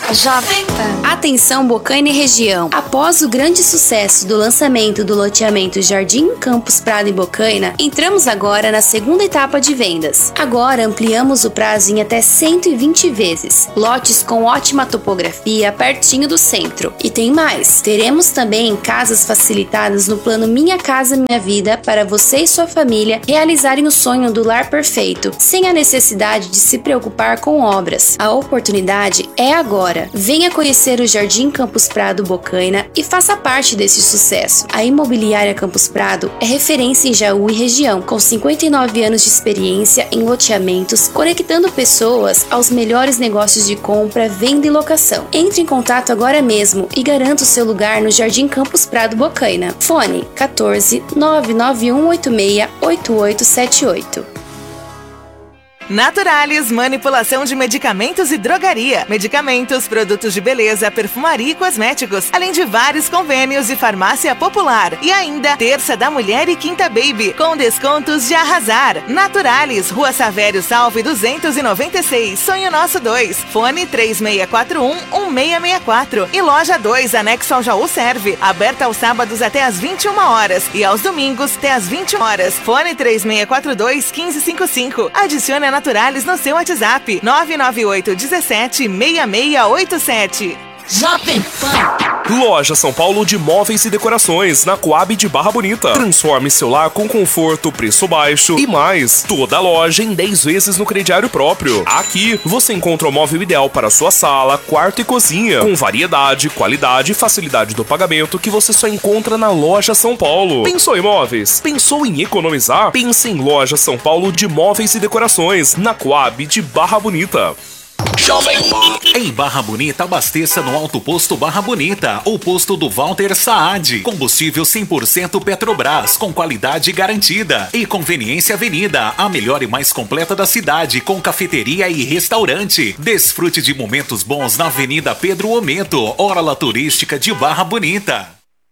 Jovem Pan. Atenção Bocaina e região. Após o grande sucesso do lançamento do loteamento Jardim Campos Prado em Bocaina, entramos agora na segunda etapa de vendas. Agora ampliamos o prazo em até 120 vezes. Lotes com ótima topografia, pertinho do centro. E tem mais. Teremos também casas facilitadas no plano Minha Casa Minha Vida para você e sua família realizarem o sonho do lar perfeito, sem a necessidade de se preocupar com obras. A oportunidade é agora. Venha conhecer o Jardim Campos Prado Bocaina e faça parte desse sucesso. A Imobiliária Campos Prado é referência em Jaú e região, com 59 anos de experiência em loteamentos, conectando pessoas aos melhores negócios de compra, venda e locação. Entre em contato agora mesmo e garanta o seu lugar no Jardim Campos Prado Bocaina. Fone 14 99186 8878. Naturalis, manipulação de medicamentos e drogaria. Medicamentos, produtos de beleza, perfumaria e cosméticos, além de vários convênios e farmácia popular. E ainda, Terça da Mulher e Quinta Baby, com descontos de arrasar. Naturalis, Rua Savério Salve 296, Sonho Nosso 2, fone 3641-1664. E Loja 2, anexo ao Jaú Serve, aberta aos sábados até às 21 horas e aos domingos até às 20 horas. Fone 3642-1555. Adicione a Naturalis no seu WhatsApp 998 17 6687. Jovem Pan. Loja São Paulo de Móveis e Decorações, na Coab de Barra Bonita. Transforme seu lar com conforto, preço baixo e mais. Toda a loja em 10 vezes no crediário próprio. Aqui você encontra o móvel ideal para sua sala, quarto e cozinha, com variedade, qualidade e facilidade do pagamento que você só encontra na Loja São Paulo. Pensou em móveis? Pensou em economizar? Pense em Loja São Paulo de Móveis e Decorações, na Coab de Barra Bonita. Em Barra Bonita, abasteça no Alto Posto Barra Bonita, o posto do Walter Saad. Combustível 100% Petrobras, com qualidade garantida. E Conveniência Avenida, a melhor e mais completa da cidade, com cafeteria e restaurante. Desfrute de momentos bons na Avenida Pedro Omento, orla turística de Barra Bonita.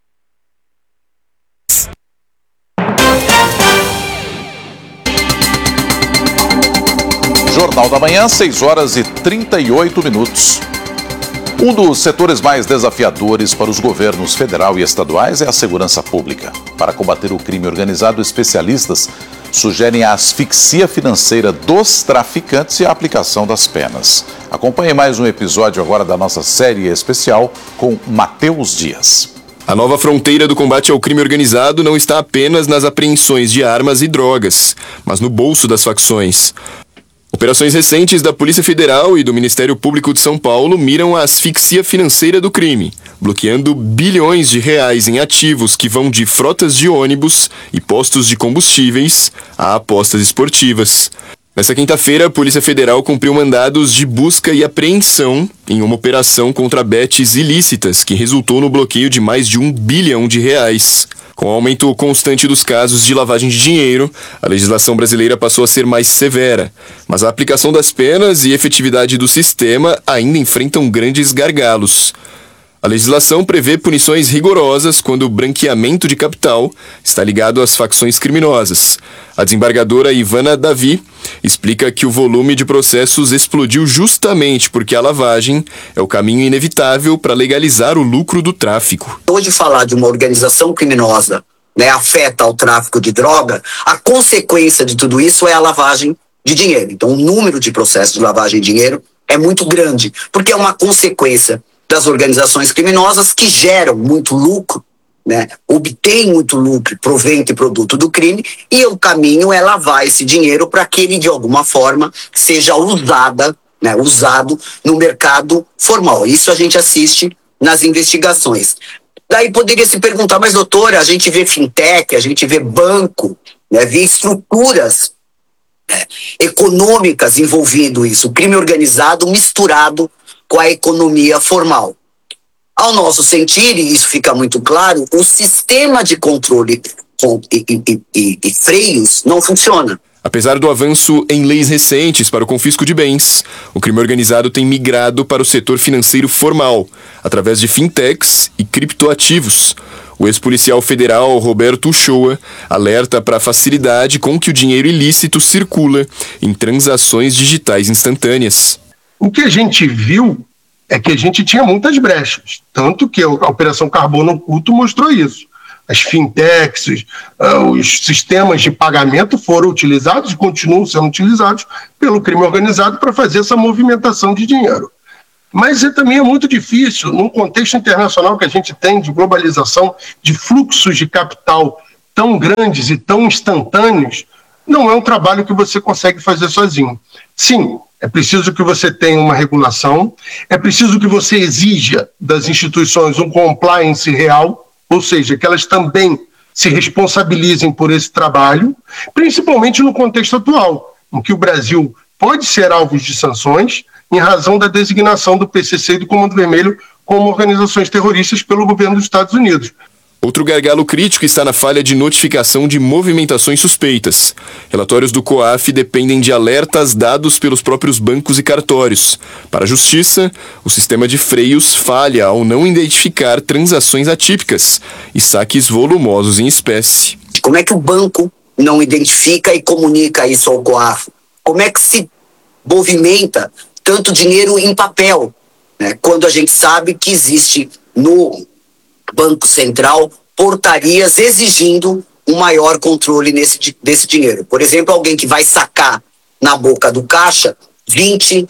Jornal da Manhã, 6 horas e 38 minutos. Um dos setores mais desafiadores para os governos federal e estaduais é a segurança pública. Para combater o crime organizado, especialistas sugerem a asfixia financeira dos traficantes e a aplicação das penas. Acompanhe mais um episódio agora da nossa série especial com Matheus Dias. A nova fronteira do combate ao crime organizado não está apenas nas apreensões de armas e drogas, mas no bolso das facções. Operações recentes da Polícia Federal e do Ministério Público de São Paulo miram a asfixia financeira do crime, bloqueando bilhões de reais em ativos que vão de frotas de ônibus e postos de combustíveis a apostas esportivas. Nessa quinta-feira, a Polícia Federal cumpriu mandados de busca e apreensão em uma operação contra bets ilícitas que resultou no bloqueio de mais de R$1 bilhão. Com o aumento constante dos casos de lavagem de dinheiro, a legislação brasileira passou a ser mais severa, mas a aplicação das penas e efetividade do sistema ainda enfrentam grandes gargalos. A legislação prevê punições rigorosas quando o branqueamento de capital está ligado às facções criminosas. A desembargadora Ivana Davi explica que o volume de processos explodiu justamente porque a lavagem é o caminho inevitável para legalizar o lucro do tráfico. Hoje falar de uma organização criminosa, afeta ao tráfico de droga, a consequência de tudo isso é a lavagem de dinheiro. Então o número de processos de lavagem de dinheiro é muito grande, porque é uma consequência das organizações criminosas que geram muito lucro, obtêm muito lucro, provento e produto do crime, e o caminho é lavar esse dinheiro para que ele de alguma forma seja usado no mercado formal. Isso a gente assiste nas investigações. Daí poderia se perguntar, mas doutora, a gente vê fintech, a gente vê banco, vê estruturas econômicas envolvendo isso, o crime organizado misturado com a economia formal. Ao nosso sentir, e isso fica muito claro, o sistema de controle e freios não funciona. Apesar do avanço em leis recentes para o confisco de bens, o crime organizado tem migrado para o setor financeiro formal, através de fintechs e criptoativos. O ex-policial federal Roberto Uchoa alerta para a facilidade com que o dinheiro ilícito circula em transações digitais instantâneas. O que a gente viu é que a gente tinha muitas brechas, tanto que a Operação Carbono Oculto mostrou isso. As fintechs, os sistemas de pagamento foram utilizados e continuam sendo utilizados pelo crime organizado para fazer essa movimentação de dinheiro. Mas também é muito difícil, num contexto internacional que a gente tem de globalização, de fluxos de capital tão grandes e tão instantâneos, não é um trabalho que você consegue fazer sozinho. Sim, é preciso que você tenha uma regulação, é preciso que você exija das instituições um compliance real, ou seja, que elas também se responsabilizem por esse trabalho, principalmente no contexto atual, em que o Brasil pode ser alvo de sanções em razão da designação do PCC e do Comando Vermelho como organizações terroristas pelo governo dos Estados Unidos. Outro gargalo crítico está na falha de notificação de movimentações suspeitas. Relatórios do COAF dependem de alertas dados pelos próprios bancos e cartórios. Para a Justiça, o sistema de freios falha ao não identificar transações atípicas e saques volumosos em espécie. Como é que o banco não identifica e comunica isso ao COAF? Como é que se movimenta tanto dinheiro em papel, né, quando a gente sabe que existe no Banco Central portarias exigindo um maior controle desse dinheiro? Por exemplo, alguém que vai sacar na boca do caixa 20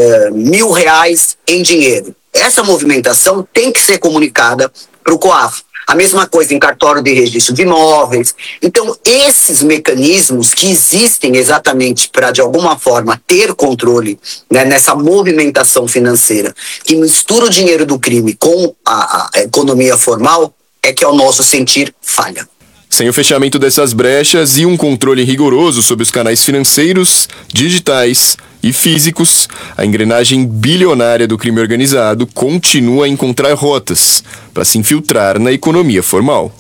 mil reais em dinheiro. Essa movimentação tem que ser comunicada para o COAF. A mesma coisa em cartório de registro de imóveis. Então, esses mecanismos que existem exatamente para, de alguma forma, ter controle, né, nessa movimentação financeira, que mistura o dinheiro do crime com a economia formal, é que, ao nosso sentir, falha. Sem o fechamento dessas brechas e um controle rigoroso sobre os canais financeiros, digitais e físicos, a engrenagem bilionária do crime organizado continua a encontrar rotas para se infiltrar na economia formal.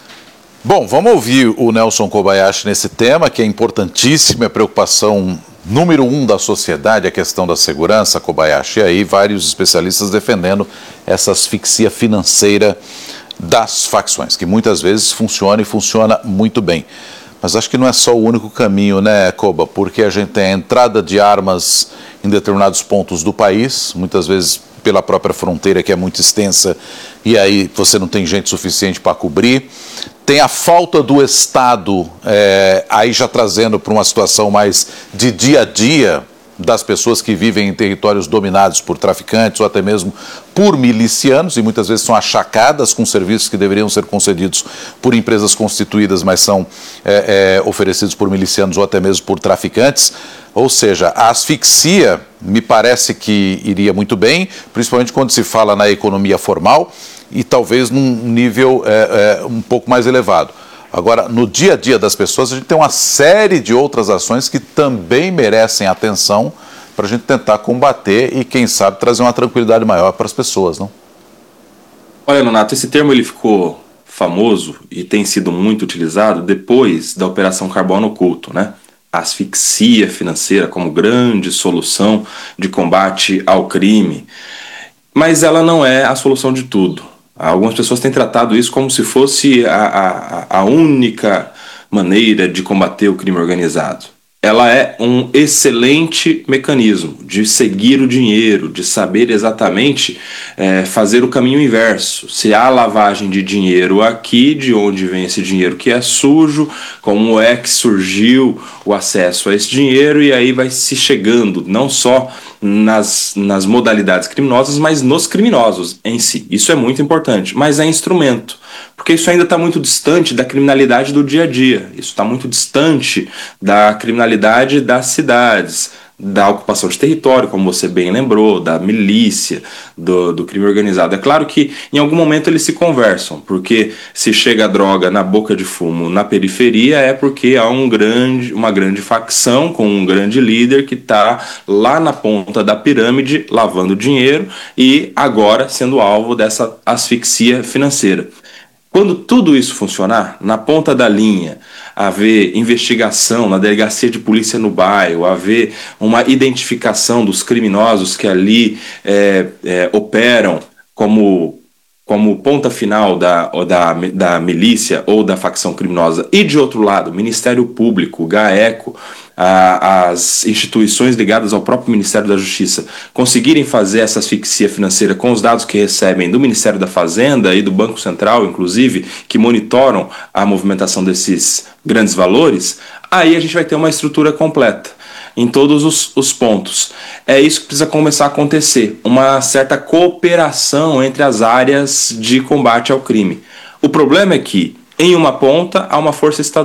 Bom, vamos ouvir o Nelson Kobayashi nesse tema, que é importantíssima, a preocupação número 1 da sociedade, a questão da segurança, Kobayashi. E aí vários especialistas defendendo essa asfixia financeira das facções, que muitas vezes funciona e funciona muito bem. Mas acho que não é só o único caminho, né, Koba? Porque a gente tem a entrada de armas em determinados pontos do país, muitas vezes pela própria fronteira, que é muito extensa, e aí você não tem gente suficiente para cobrir. Tem a falta do Estado, aí já trazendo para uma situação mais de dia a dia, das pessoas que vivem em territórios dominados por traficantes ou até mesmo por milicianos, e muitas vezes são achacadas com serviços que deveriam ser concedidos por empresas constituídas, mas são oferecidos por milicianos ou até mesmo por traficantes. Ou seja, a asfixia me parece que iria muito bem, principalmente quando se fala na economia formal e talvez num nível um pouco mais elevado. Agora, no dia a dia das pessoas, a gente tem uma série de outras ações que também merecem atenção para a gente tentar combater e, quem sabe, trazer uma tranquilidade maior para as pessoas, não? Olha, Nonato, esse termo ele ficou famoso e tem sido muito utilizado depois da Operação Carbono Oculto, né? A asfixia financeira como grande solução de combate ao crime. Mas ela não é a solução de tudo. Algumas pessoas têm tratado isso como se fosse a única maneira de combater o crime organizado. Ela é um excelente mecanismo de seguir o dinheiro, de saber exatamente fazer o caminho inverso. Se há lavagem de dinheiro aqui, de onde vem esse dinheiro que é sujo, como é que surgiu o acesso a esse dinheiro, e aí vai se chegando não só nas modalidades criminosas, mas nos criminosos em si. Isso é muito importante, mas é instrumento, porque isso ainda está muito distante da criminalidade do dia a dia, isso está muito distante da criminalidade das cidades, da ocupação de território, como você bem lembrou, da milícia, do crime organizado. É claro que em algum momento eles se conversam, porque se chega a droga na boca de fumo na periferia é porque há uma grande facção com um grande líder que está lá na ponta da pirâmide lavando dinheiro e agora sendo alvo dessa asfixia financeira. Quando tudo isso funcionar, na ponta da linha, haver investigação na delegacia de polícia no bairro, haver uma identificação dos criminosos que ali operam como ponta final da milícia ou da facção criminosa, e de outro lado, Ministério Público, GAECO, as instituições ligadas ao próprio Ministério da Justiça conseguirem fazer essa asfixia financeira com os dados que recebem do Ministério da Fazenda e do Banco Central, inclusive, que monitoram a movimentação desses grandes valores, aí a gente vai ter uma estrutura completa em todos os pontos. É isso que precisa começar a acontecer, uma certa cooperação entre as áreas de combate ao crime. O problema é que, em uma ponta, há uma força estadual